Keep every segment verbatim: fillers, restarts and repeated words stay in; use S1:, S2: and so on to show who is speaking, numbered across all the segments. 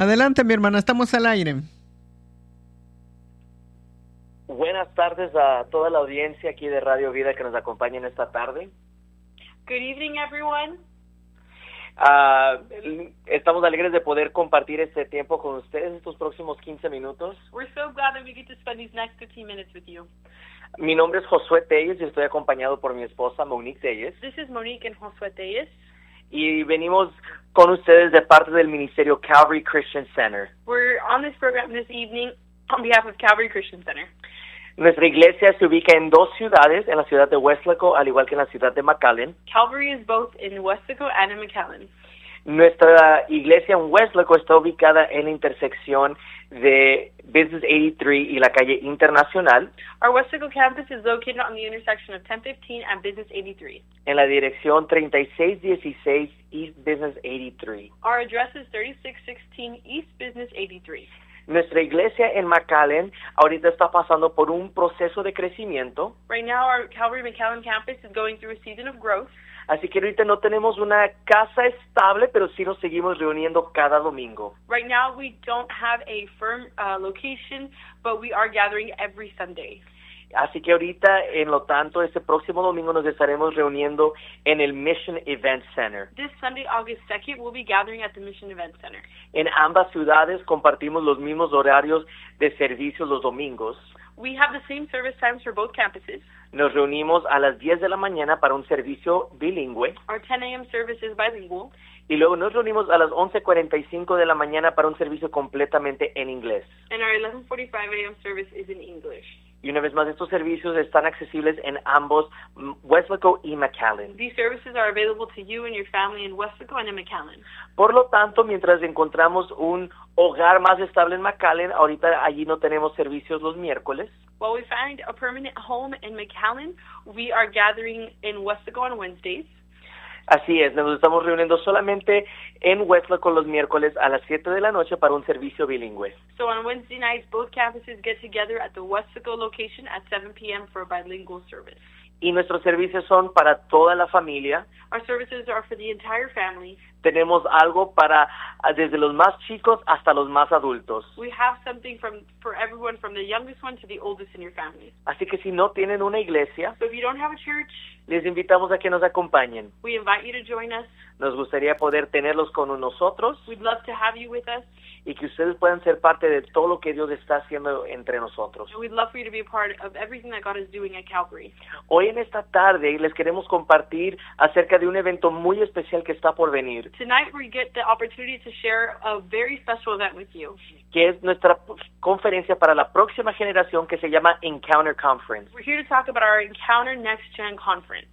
S1: Adelante, mi hermana, estamos al aire.
S2: Buenas tardes a toda la audiencia aquí de Radio Vida que nos acompaña en esta tarde.
S3: Good evening, everyone.
S2: Uh, estamos alegres de poder compartir este tiempo con ustedes estos próximos quince minutos.
S3: We're so glad that we get to spend these next fifteen minutes with you.
S2: Mi nombre es Josué Telles y estoy acompañado por mi esposa Monique Telles.
S3: This is Monique and Josué Telles.
S2: Y venimos con ustedes de parte del ministerio Calvary Christian Center.
S3: We're on this program this evening on behalf of Calvary Christian Center.
S2: Nuestra iglesia se ubica en dos ciudades, en la ciudad de Weslaco, al igual que en la ciudad de McAllen.
S3: Calvary is both in Weslaco and in McAllen.
S2: Nuestra iglesia en Weslaco está ubicada en la intersección de Business ochenta y tres y la calle Internacional.
S3: Our Weslaco campus is located on the intersection of ten fifteen and Business eighty-three.
S2: En la dirección treinta y seis dieciséis East Business ochenta y tres.
S3: Our address is thirty-six sixteen East Business eighty-three.
S2: Nuestra iglesia en McAllen ahorita está pasando por un proceso de crecimiento.
S3: Right now, our Calvary McAllen campus is going through a season of growth.
S2: Así que ahorita no tenemos una casa estable, pero sí nos seguimos reuniendo cada domingo.
S3: Right now, we don't have a firm uh, location, but we are gathering every Sunday.
S2: Así que ahorita, en lo tanto, este próximo domingo nos estaremos reuniendo en el Mission Event Center.
S3: This Sunday, August second, we'll be gathering at the Mission Event Center.
S2: En ambas ciudades compartimos los mismos horarios de servicios los domingos.
S3: We have the same service times for both campuses.
S2: Nos reunimos a las diez de la mañana para un servicio bilingüe.
S3: Our ten a.m. service is bilingual.
S2: Y luego nos reunimos a las once cuarenta y cinco de la mañana para un servicio completamente en inglés.
S3: And our eleven forty-five a.m. service is in English.
S2: Y una vez más, estos servicios están accesibles en ambos, Weslaco y McAllen.
S3: These services are available to you and your family in Weslaco and in McAllen.
S2: Por lo tanto, mientras encontramos un hogar más estable en McAllen, ahorita allí no tenemos servicios los miércoles.
S3: While we find a permanent home in McAllen, we are gathering in Weslaco on Wednesdays.
S2: Así es, nos estamos reuniendo solamente en Weslaco los miércoles a las siete de la noche para un servicio bilingüe.
S3: So on Wednesday nights, both campuses get together at the Weslaco location at seven p.m. for a bilingual service.
S2: Y nuestros servicios son para toda la familia.
S3: Our services are for the entire family.
S2: Tenemos algo para desde los más chicos hasta los más adultos.
S3: We have something from for everyone from the youngest one to the oldest in your family.
S2: Así que si no tienen una iglesia,
S3: So if you don't have a church,
S2: les invitamos a que nos acompañen.
S3: we invite you to join us.
S2: Nos gustaría poder tenerlos con nosotros
S3: We'd love to have you with us.
S2: y que ustedes puedan ser parte de todo lo que Dios está haciendo entre nosotros.
S3: And we'd love for you to be a part of everything that God is doing at Calvary.
S2: Hoy en esta tarde les queremos compartir acerca de un evento muy especial que está por venir,
S3: Tonight we get the opportunity to share a very special event with you.
S2: que es nuestra conferencia para la próxima generación que se llama Encounter Conference.
S3: We're here to talk about our Encounter Next Gen Conference.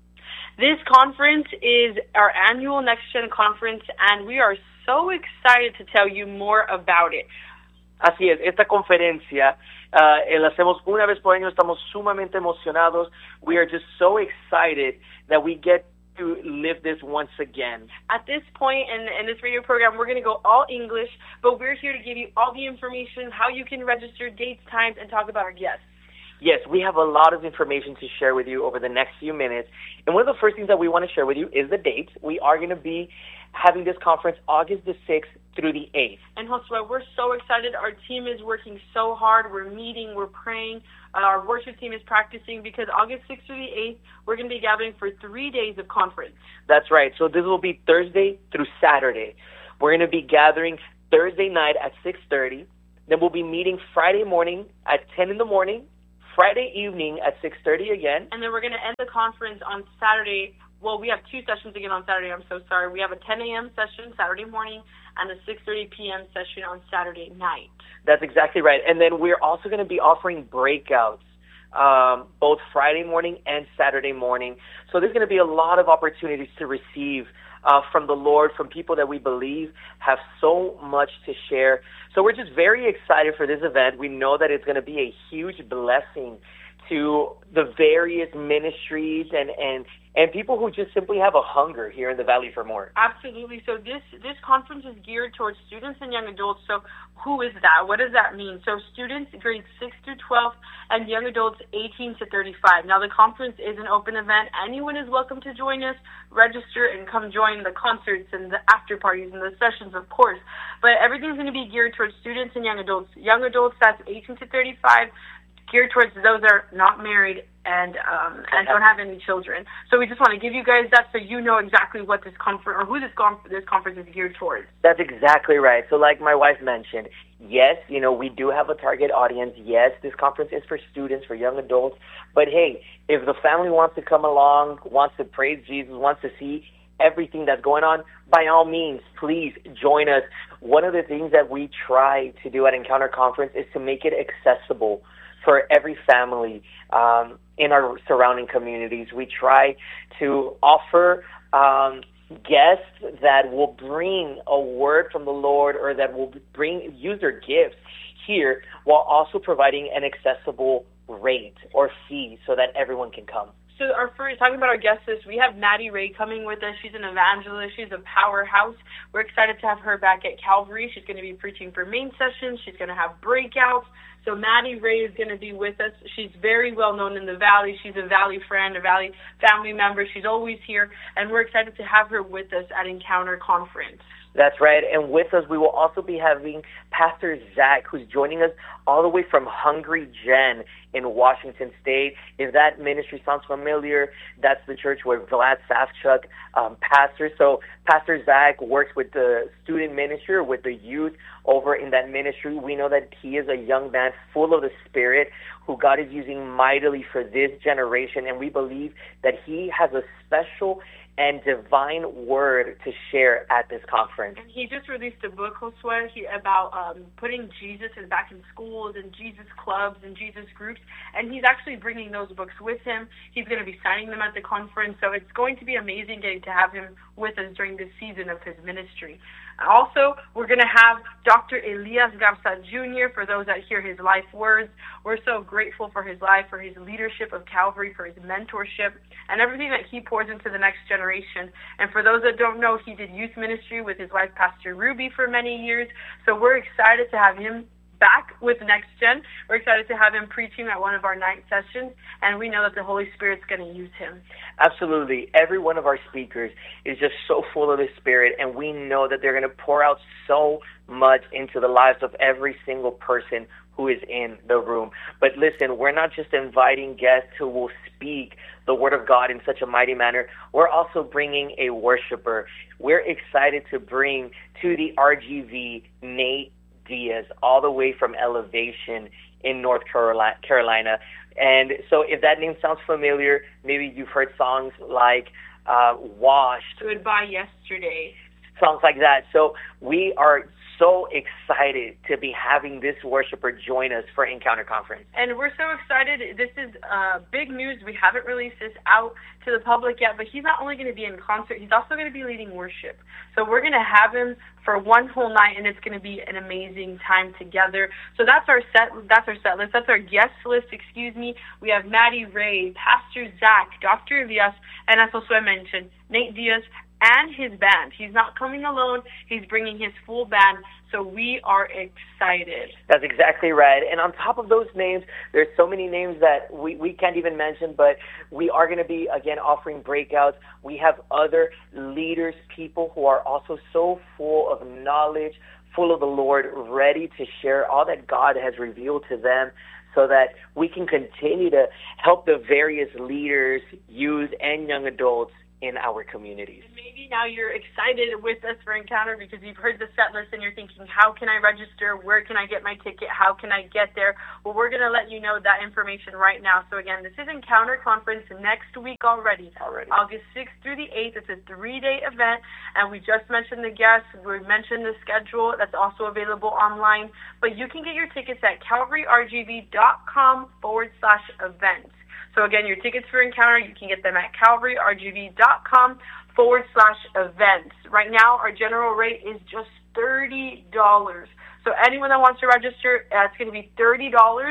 S3: This conference is our annual Next Gen Conference, and we are so excited to tell you more about it.
S2: Así es, esta conferencia uh, la hacemos una vez por año, estamos sumamente emocionados. We are just so excited that we get to live this once again.
S3: At this point in, in this radio program, we're going to go all English, but we're here to give you all the information, how you can register, dates, times, and talk about our guests.
S2: Yes, we have a lot of information to share with you over the next few minutes. And one of the first things that we want to share with you is the dates. We are going to be having this conference August the sixth through the eighth.
S3: And Josue, we're so excited. Our team is working so hard. We're meeting, we're praying. Uh, our worship team is practicing because August sixth through the eighth, we're going to be gathering for three days of conference.
S2: That's right. So this will be Thursday through Saturday. We're going to be gathering Thursday night at six thirty. Then we'll be meeting Friday morning at ten in the morning. Friday evening at six thirty again.
S3: And then we're going to end the conference on Saturday. Well, we have two sessions again on Saturday. I'm so sorry. We have a ten a.m. session Saturday morning and a six thirty p.m. session on Saturday night.
S2: That's exactly right. And then we're also going to be offering breakouts um, both Friday morning and Saturday morning. So there's going to be a lot of opportunities to receive uh, from the Lord, from people that we believe have so much to share. So we're just very excited for this event. We know that it's going to be a huge blessing to the various ministries and, and, and people who just simply have a hunger here in the Valley for more.
S3: Absolutely. So this this conference is geared towards students and young adults. So who is that? What does that mean? So students grades six through twelve and young adults eighteen to thirty-five. Now the conference is an open event. Anyone is welcome to join us, register, and come join the concerts and the after parties and the sessions, of course. But everything's going to be geared towards students and young adults. Young adults, that's eighteen to thirty-five, geared towards those that are not married and um, and don't have any children. So we just want to give you guys that so you know exactly what this conference or who this con- this conference is geared towards.
S2: That's exactly right. So like my wife mentioned, yes, you know, we do have a target audience. Yes, this conference is for students, for young adults. But hey, if the family wants to come along, wants to praise Jesus, wants to see everything that's going on, by all means, please join us. One of the things that we try to do at Encounter Conference is to make it accessible for every family um, in our surrounding communities. We try to offer um, guests that will bring a word from the Lord or that will bring use their gifts here while also providing an accessible rate or fee so that everyone can come.
S3: So our first, talking about our guest list, we have Maddie Ray coming with us. She's an evangelist. She's a powerhouse. We're excited to have her back at Calvary. She's going to be preaching for main sessions. She's going to have breakouts. So Maddie Ray is going to be with us. She's very well known in the Valley. She's a Valley friend, a Valley family member. She's always here, and we're excited to have her with us at Encounter Conference.
S2: That's right. And with us, we will also be having Pastor Zach, who's joining us all the way from Hungry Gen in Washington State. If that ministry sounds familiar, that's the church where Vlad Savchuk um, pastors. So Pastor Zach works with the student ministry or with the youth over in that ministry. We know that he is a young man full of the Spirit who God is using mightily for this generation. And we believe that he has a special and divine word to share at this conference.
S3: And he just released a book, Josue, he, about um, putting Jesus back in schools and Jesus clubs and Jesus groups, and he's actually bringing those books with him. He's going to be signing them at the conference, so it's going to be amazing getting to have him with us during this season of his ministry. Also, we're going to have Doctor Elias Garza Junior for those that hear his life words. We're so grateful for his life, for his leadership of Calvary, for his mentorship, and everything that he pours into the next generation. And for those that don't know, he did youth ministry with his wife, Pastor Ruby, for many years. So we're excited to have him back with Next Gen. We're excited to have him preaching at one of our night sessions, and we know that the Holy Spirit's going to use him.
S2: Absolutely. Every one of our speakers is just so full of the Spirit, and we know that they're going to pour out so much into the lives of every single person who is in the room. But listen, we're not just inviting guests who will speak the Word of God in such a mighty manner. We're also bringing a worshiper. We're excited to bring to the R G V Nate Diaz, all the way from Elevation in North Carolina. And so if that name sounds familiar, maybe you've heard songs like uh, Washed.
S3: Goodbye Yesterday.
S2: Songs like that. So we are so excited to be having this worshiper join us for Encounter Conference.
S3: And we're so excited. This is uh, big news. We haven't released this out to the public yet, but he's not only going to be in concert, he's also going to be leading worship. So we're going to have him for one whole night, and it's going to be an amazing time together. So that's our set. That's our set list. That's our guest list, excuse me. We have Maddie Ray, Pastor Zach, Doctor Elias, and as Josue mentioned, Nate Diaz, and his band. He's not coming alone. He's bringing his full band, so we are excited.
S2: That's exactly right. And on top of those names, there's so many names that we, we can't even mention, but we are going to be, again, offering breakouts. We have other leaders, people who are also so full of knowledge, full of the Lord, ready to share all that God has revealed to them, so that we can continue to help the various leaders, youth, and young adults in our communities.
S3: And maybe now you're excited with us for Encounter because you've heard the set list and you're thinking, how can I register? Where can I get my ticket? How can I get there? Well, we're going to let you know that information right now. So again, this is Encounter Conference next week already.
S2: Already.
S3: August sixth through the eighth. It's a three-day event, and we just mentioned the guests. We mentioned the schedule. That's also available online. But you can get your tickets at calvaryrgv.com forward slash events. So again, your tickets for Encounter, you can get them at calvaryrgv.com forward slash events. Right now, our general rate is just thirty dollars. So anyone that wants to register, uh, it's going to be thirty dollars,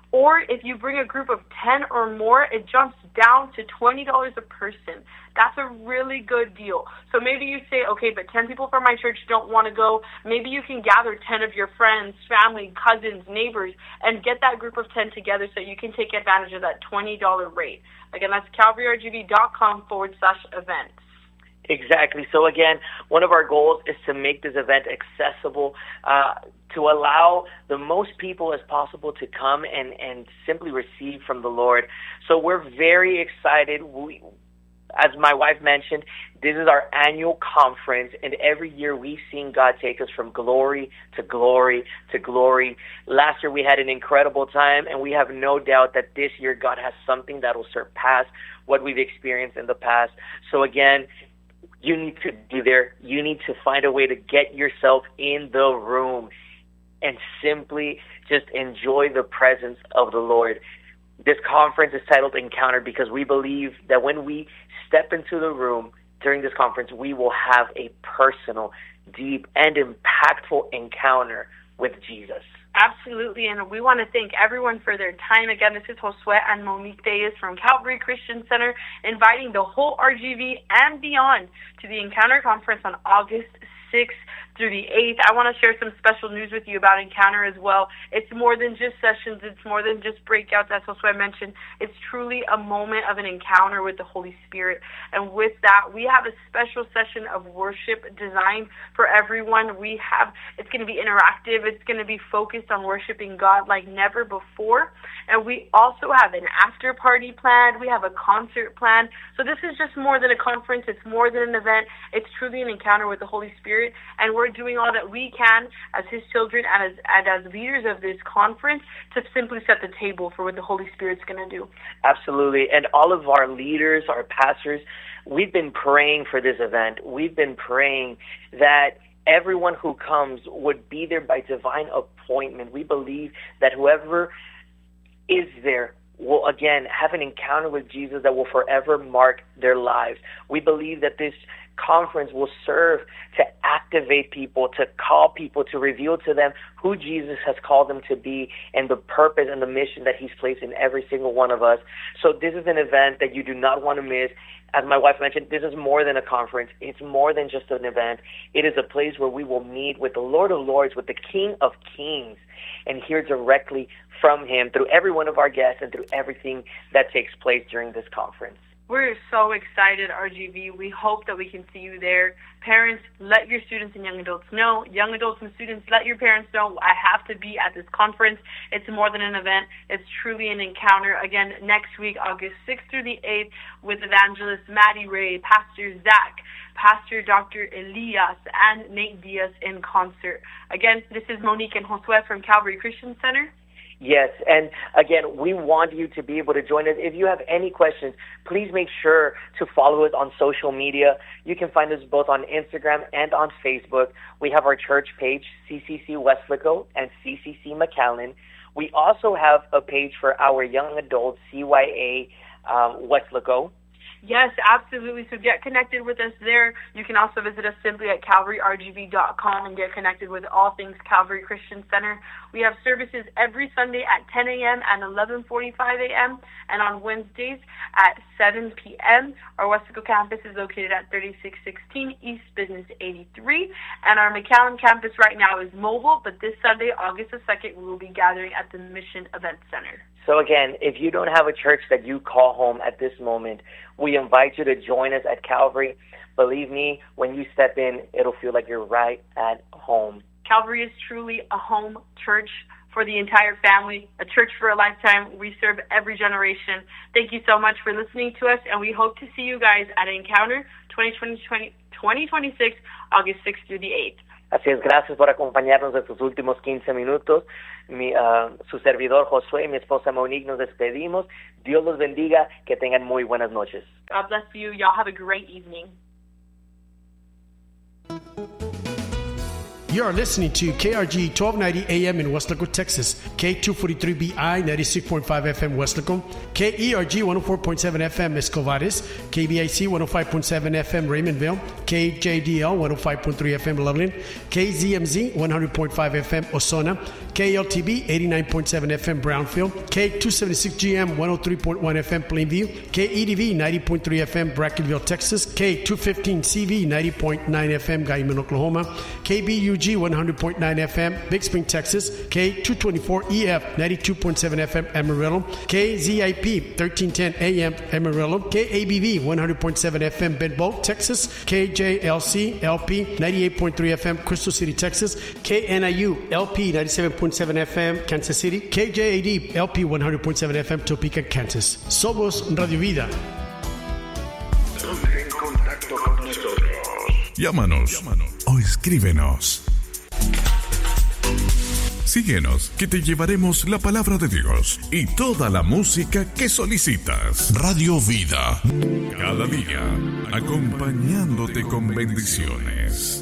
S3: Or if you bring a group of ten or more, it jumps down to twenty dollars a person. That's a really good deal. So maybe you say, okay, but ten people from my church don't want to go. Maybe you can gather ten of your friends, family, cousins, neighbors, and get that group of ten together so you can take advantage of that twenty dollars rate. Again, that's calvaryrgv.com forward slash events.
S2: Exactly. So again, one of our goals is to make this event accessible, uh, to allow the most people as possible to come and, and simply receive from the Lord. So we're very excited. We, as my wife mentioned, this is our annual conference, and every year we've seen God take us from glory to glory to glory. Last year we had an incredible time, and we have no doubt that this year God has something that will surpass what we've experienced in the past. So again, you need to be there. You need to find a way to get yourself in the room and simply just enjoy the presence of the Lord. This conference is titled Encounter because we believe that when we step into the room during this conference, we will have a personal, deep, and impactful encounter with Jesus.
S3: Absolutely, and we want to thank everyone for their time. Again, this is Josue and Monique Deyes from Calvary Christian Center, inviting the whole R G V and beyond to the Encounter Conference on August sixth through the eighth. I want to share some special news with you about Encounter as well. It's more than just sessions. It's more than just breakouts, as Josue mentioned. It's truly a moment of an encounter with the Holy Spirit. And with that, we have a special session of worship designed for everyone. We have, it's going to be interactive. It's going to be focused on worshiping God like never before. And we also have an after party planned. We have a concert planned. So this is just more than a conference. It's more than an event. It's truly an encounter with the Holy Spirit. And we're doing all that we can as His children and as, and as leaders of this conference to simply set the table for what the Holy Spirit's going to do.
S2: Absolutely. And all of our leaders, our pastors, we've been praying for this event. We've been praying that everyone who comes would be there by divine appointment. We believe that whoever is there will, again, have an encounter with Jesus that will forever mark their lives. We believe that this conference will serve to activate people, to call people, to reveal to them who Jesus has called them to be and the purpose and the mission that He's placed in every single one of us. So this is an event that you do not want to miss. As my wife mentioned, this is more than a conference. It's more than just an event. It is a place where we will meet with the Lord of Lords, with the King of Kings, and hear directly from Him through every one of our guests and through everything that takes place during this conference.
S3: We're so excited, R G V. We hope that we can see you there. Parents, let your students and young adults know. Young adults and students, let your parents know, I have to be at this conference. It's more than an event. It's truly an encounter. Again, next week, August sixth through the eighth, with evangelist Maddie Ray, Pastor Zach, Pastor Doctor Elias, and Nate Diaz in concert. Again, this is Monique and Josue from Calvary Christian Center.
S2: Yes, and again, we want you to be able to join us. If you have any questions, please make sure to follow us on social media. You can find us both on Instagram and on Facebook. We have our church page, C C C Weslaco and C C C McAllen. We also have a page for our young adult C Y A um, Weslaco.
S3: Yes, absolutely. So get connected with us there. You can also visit us simply at calvary r g v dot com and get connected with all things Calvary Christian Center. We have services every Sunday at ten a.m. and eleven forty-five a.m. and on Wednesdays at seven p.m. Our Weslaco campus is located at thirty-six sixteen East Business eighty-three, and our McAllen campus right now is mobile, but this Sunday, August the second, we will be gathering at the Mission Event Center.
S2: So again, if you don't have a church that you call home at this moment, we invite you to join us at Calvary. Believe me, when you step in, it'll feel like you're right at home.
S3: Calvary is truly a home church for the entire family, a church for a lifetime. We serve every generation. Thank you so much for listening to us, and we hope to see you guys at Encounter twenty twenty-six, August sixth through the eighth.
S2: Así es, gracias por acompañarnos estos últimos quince minutos. Mi, uh, su servidor Josué y mi esposa Monique nos despedimos. Dios los bendiga, que tengan muy buenas noches.
S3: God bless you. Y'all have a great evening.
S4: You are listening to K R G twelve ninety A M in Weslaco, Texas, K two forty-three B I ninety-six point five F M Weslaco, K E R G one oh four point seven F M Escovares, K B I C one oh five point seven F M Raymondville, K J D L one oh five point three F M Loveland, K Z M Z one hundred point five F M Ozona, K L T B eighty-nine point seven F M Brownfield, K two seventy-six G M one oh three point one F M Plainview, K E D V ninety point three F M Brackenville, Texas, K two fifteen C V ninety point nine F M Guyman, Oklahoma, K B U G one hundred point nine F M Big Spring, Texas, K two twenty-four E F ninety-two point seven F M Amarillo, K Z I P thirteen ten A M Amarillo, K A B V one hundred point seven F M Benbow, Texas, K J L C L P ninety-eight point three F M Crystal City, Texas, K N I U L P ninety-seven point seven F M Kansas City, K J A D L P one hundred point seven F M Topeka, Kansas. Somos Radio Vida.
S5: Ponte en contacto con nosotros.
S6: Llámanos, Llámanos o escríbenos. Síguenos, que te llevaremos la palabra de Dios y toda la música que solicitas. Radio Vida. Cada día, acompañándote con bendiciones.